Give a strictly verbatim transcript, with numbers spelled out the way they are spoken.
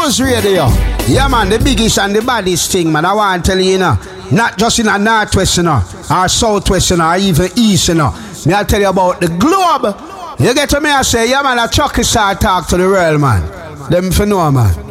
Buzz Radio. Yeah, man, the biggest and the baddest thing, man. I want to tell you, you know, not just in a northwest, you know, or southwest, you know, or even east, you know. Me, I'll tell you about the globe. You get to me, I say, yeah, man, a chucky star talk to the world, man. Them for know, man.